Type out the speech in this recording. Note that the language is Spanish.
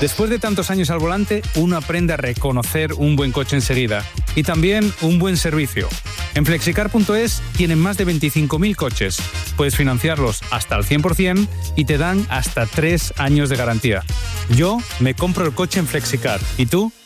Después de tantos años al volante, uno aprende a reconocer un buen coche enseguida y también un buen servicio. En Flexicar.es tienen más de 25.000 coches. Puedes financiarlos hasta al 100% y te dan hasta 3 años de garantía. Yo me compro el coche en Flexicar. ¿Y tú?